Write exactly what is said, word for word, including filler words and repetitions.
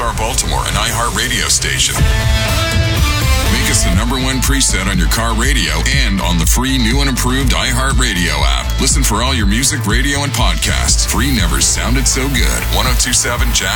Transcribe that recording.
Star Baltimore, an iHeartRadio station. Make us the number one preset on your car radio and on the free new and improved iHeartRadio app. Listen for all your music, radio, and podcasts. Free never sounded so good. ten twenty-seven Jack